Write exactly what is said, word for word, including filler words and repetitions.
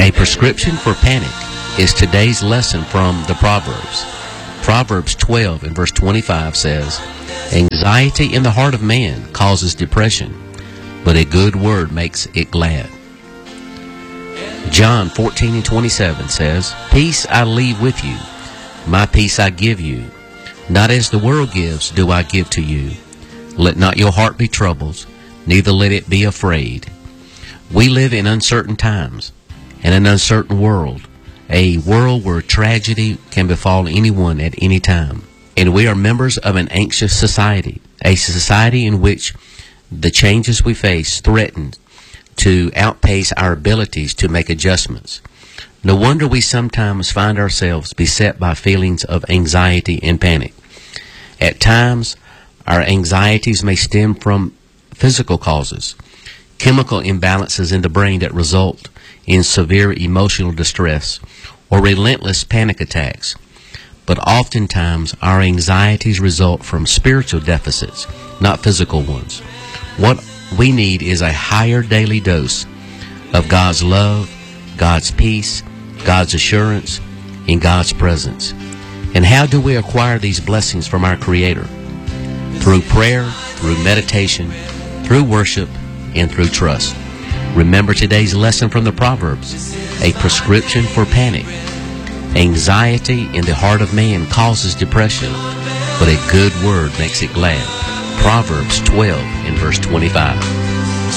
A prescription for panic is today's lesson from the Proverbs. Proverbs twelve and verse twenty-five says, "Anxiety in the heart of man causes depression, but a good word makes it glad." John fourteen and twenty-seven says, "Peace I leave with you, my peace I give you. Not as the world gives do I give to you. Let not your heart be troubled, neither let it be afraid." We live in uncertain times, in an uncertain world, a world where tragedy can befall anyone at any time. And we are members of an anxious society, a society in which the changes we face threaten to outpace our abilities to make adjustments. No wonder we sometimes find ourselves beset by feelings of anxiety and panic. At times, our anxieties may stem from physical causes, chemical imbalances in the brain that result in severe emotional distress, or relentless panic attacks. But oftentimes, our anxieties result from spiritual deficits, not physical ones. What we need is a higher daily dose of God's love, God's peace, God's assurance, and God's presence. And how do we acquire these blessings from our Creator? Through prayer, through meditation, through worship, and through trust. Remember today's lesson from the Proverbs, a prescription for panic. Anxiety in the heart of man causes depression, but a good word makes it glad. Proverbs twelve and verse twenty-five.